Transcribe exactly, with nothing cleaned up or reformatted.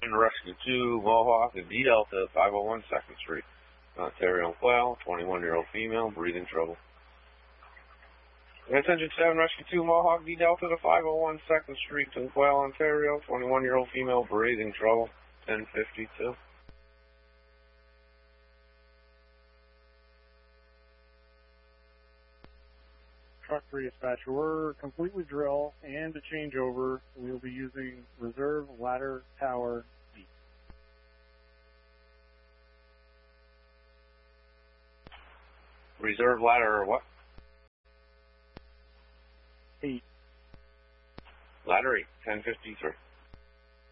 Rescue two, Mohawk, and D Delta, five oh one second Street, Ontario and Quail, twenty-one-year-old female, breathing trouble. Attention seven, Rescue two, Mohawk, D Delta to five oh one second Street, in Quail, Ontario, twenty-one-year-old female, breathing trouble, ten fifty-two. Truck three dispatcher, we're completely drill and to change over. We'll be using reserve ladder tower deep. Reserve ladder or what? Eight. Ladder eight, ten fifty-three.